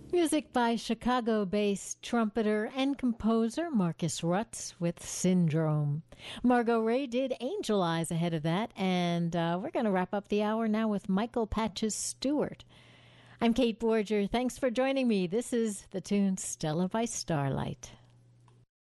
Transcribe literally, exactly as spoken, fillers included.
Music by Chicago-based trumpeter and composer Marcus Rutz with Syndrome. Margot Ray did Angel Eyes ahead of that, and uh, we're going to wrap up the hour now with Michael Patches Stewart. I'm Kate Borger. Thanks for joining me. This is the tune Stella by Starlight.